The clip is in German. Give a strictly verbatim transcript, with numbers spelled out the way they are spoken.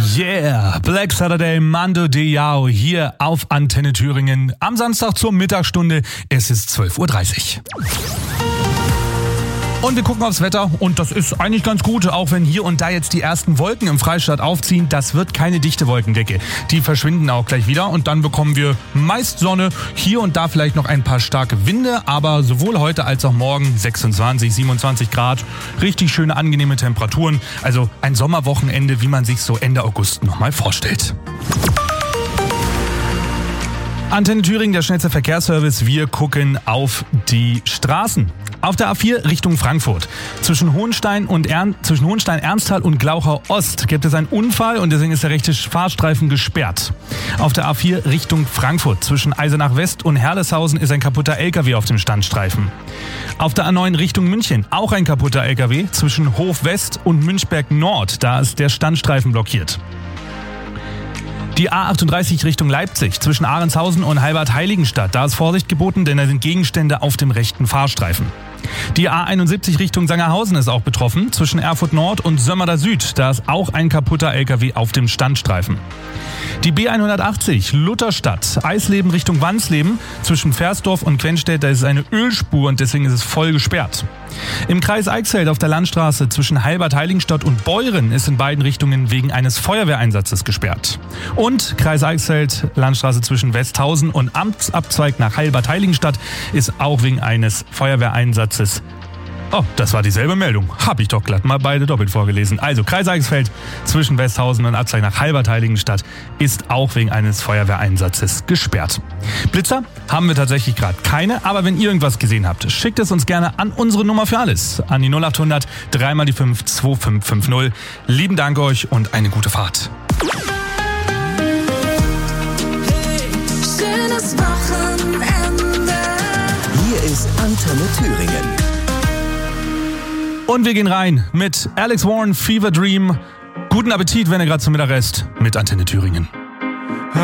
Yeah, Black Saturday, Mando Diao hier auf Antenne Thüringen am Samstag zur Mittagsstunde. Es ist zwölf Uhr dreißig. Und wir gucken aufs Wetter und das ist eigentlich ganz gut, auch wenn hier und da jetzt die ersten Wolken im Freistaat aufziehen. Das wird keine dichte Wolkendecke. Die verschwinden auch gleich wieder und dann bekommen wir meist Sonne, hier und da vielleicht noch ein paar starke Winde, aber sowohl heute als auch morgen sechsundzwanzig, siebenundzwanzig Grad, richtig schöne, angenehme Temperaturen. Also ein Sommerwochenende, wie man sich so Ende August nochmal vorstellt. Antenne Thüringen, der schnellste Verkehrsservice. Wir gucken auf die Straßen. Auf der A vier Richtung Frankfurt. Zwischen Hohenstein und Ern, zwischen Hohenstein, Ernsthal und Glauchau Ost gibt es einen Unfall und deswegen ist der rechte Fahrstreifen gesperrt. Auf der A vier Richtung Frankfurt. Zwischen Eisenach West und Herleshausen ist ein kaputter L K W auf dem Standstreifen. Auf der A neun Richtung München auch ein kaputter L K W. Zwischen Hof West und Münchberg Nord. Da ist der Standstreifen blockiert. Die A achtunddreißig Richtung Leipzig, zwischen Ahrenshausen und Halbert-Heiligenstadt. Da ist Vorsicht geboten, denn da sind Gegenstände auf dem rechten Fahrstreifen. Die A einundsiebzig Richtung Sangerhausen ist auch betroffen, zwischen Erfurt Nord und Sömmerda Süd. Da ist auch ein kaputter L K W auf dem Standstreifen. Die B hundertachtzig Lutherstadt, Eisleben Richtung Wansleben, zwischen Versdorf und Quenstedt, da ist eine Ölspur und deswegen ist es voll gesperrt. Im Kreis Eichsfeld auf der Landstraße zwischen Halbert-Heiligenstadt und Beuren ist in beiden Richtungen wegen eines Feuerwehreinsatzes gesperrt. Und Kreis Eichsfeld, Landstraße zwischen Westhausen und Amtsabzweig nach Halbert-Heiligenstadt ist auch wegen eines Feuerwehreinsatzes. Oh, das war dieselbe Meldung. Hab ich doch glatt mal beide doppelt vorgelesen. Also, Kreis Eichsfeld zwischen Westhausen und Abzweig nach Halbert-Heiligenstadt ist auch wegen eines Feuerwehreinsatzes gesperrt. Blitzer haben wir tatsächlich gerade keine, aber wenn ihr irgendwas gesehen habt, schickt es uns gerne an unsere Nummer für alles. An die null acht hundert drei mal die fünf zwei fünf fünf null. Lieben Dank euch und eine gute Fahrt. Hey, schönes Wochenende. Hier ist Antenne Thüringen. Und wir gehen rein mit Alex Warren, Fever Dream. Guten Appetit, wenn ihr gerade zum Mittag esst, mit Antenne Thüringen.